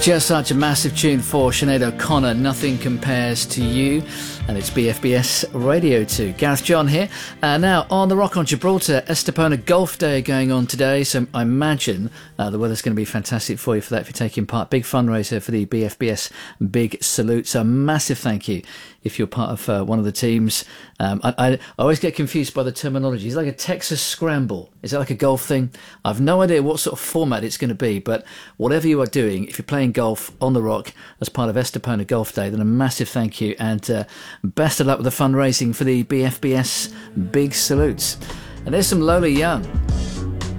Just such a massive tune for Sinead O'Connor, Nothing Compares to You, and it's BFBS Radio 2. Gareth John here. Now, on the Rock on Gibraltar, Estepona Golf Day going on today, so I imagine the weather's going to be fantastic for you for that if you're taking part. Big fundraiser for the BFBS Big Salute, so a massive thank you if you're part of one of the teams. I always get confused by the terminology. It's like a Texas Scramble. Is that like a golf thing? I've no idea what sort of format it's going to be, but whatever you are doing, if you're playing golf on the Rock as part of Estepona Golf Day, then a massive thank you and best of luck with the fundraising for the BFBS Big Salutes. And there's some Lola Young.